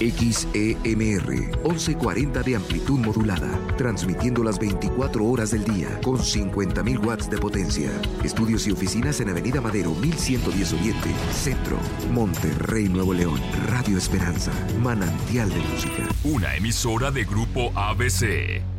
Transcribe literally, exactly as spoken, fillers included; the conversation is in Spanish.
X E M R, once cuarenta de amplitud modulada, transmitiendo las veinticuatro horas del día con cincuenta mil watts de potencia. Estudios y oficinas en Avenida Madero, mil ciento diez Oriente, Centro, Monterrey, Nuevo León. Radio Esperanza, manantial de música. Una emisora de Grupo A B C.